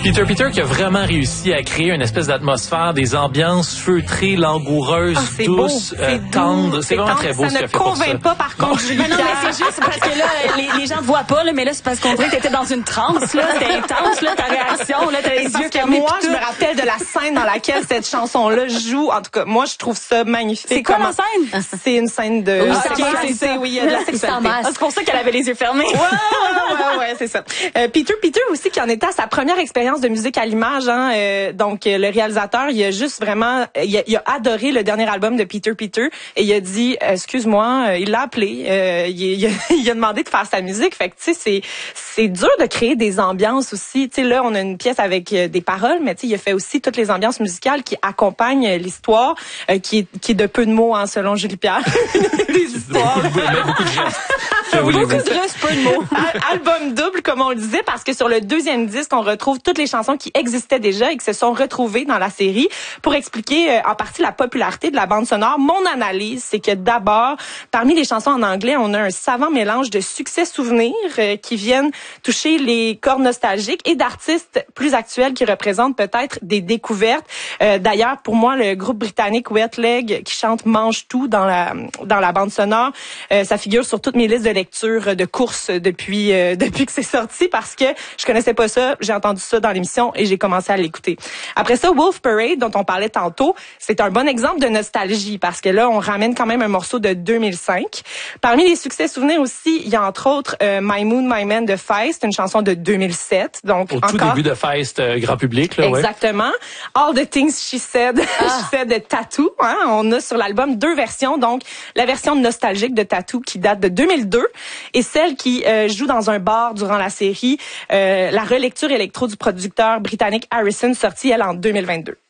Peter qui a vraiment réussi à créer une espèce d'atmosphère, des ambiances feutrées, langoureuses, douces, tendres. C'est vraiment très beau ce qu'il a fait pour ça. Ça ne convainc pas, par contre, Julie. Non, mais c'est juste parce que là, les gens ne voient pas, là, mais là, c'est parce qu'on dirait que t'étais dans une transe, là. C'était intense, là, ta réaction, là, t'as les yeux fermés. Moi, je me rappelle de la scène dans laquelle cette chanson-là joue. En tout cas, moi, je trouve ça magnifique. C'est quoi la scène? C'est une scène de... Oui, il y a de la sexualité. C'est pour ça qu'elle avait les yeux fermés. Ouais, c'est ça. Peter qui en était à sa première expérience de musique à l'image, hein. Donc, le réalisateur, il a juste vraiment... Il a adoré le dernier album de Peter et il a dit, excuse-moi, il l'a appelé, il a demandé de faire sa musique. Fait que, tu sais, c'est dur de créer des ambiances aussi. Tu sais, là, on a une pièce avec des paroles, mais tu sais, il a fait aussi toutes les ambiances musicales qui accompagnent l'histoire, qui est de peu de mots, hein, selon Julie Pierre. Les histoires. Beaucoup de gestes. Beaucoup de gestes, peu de mots. Album double, comme on le disait, parce que sur le deuxième disque, on retrouve toutes les chansons qui existaient déjà et qui se sont retrouvées dans la série. Pour expliquer en partie la popularité de la bande sonore, mon analyse, c'est que d'abord, parmi les chansons en anglais, on a un savant mélange de succès-souvenirs qui viennent toucher les cordes nostalgiques et d'artistes plus actuels qui représentent peut-être des découvertes. D'ailleurs, pour moi, le groupe britannique Wet Leg qui chante Mange tout dans la bande sonore, ça figure sur toutes mes listes de lecture de courses depuis que c'est sorti parce que je connaissais pas ça, j'ai entendu ça dans l'émission et j'ai commencé à l'écouter. Après ça, Wolf Parade, dont on parlait tantôt, c'est un bon exemple de nostalgie parce que là, on ramène quand même un morceau de 2005. Parmi les succès souvenirs aussi, il y a entre autres My Moon, My Man de Feist, une chanson de 2007. Donc au tout début de Feist, grand public. Là, exactement. All the Things She Said, She Said de Tattoo. Hein? On a sur l'album deux versions. Donc, la version nostalgique de Tattoo qui date de 2002 et celle qui joue dans un bar durant la série, la relecture électro du producteur britannique Harrison, sortie, elle, en 2022.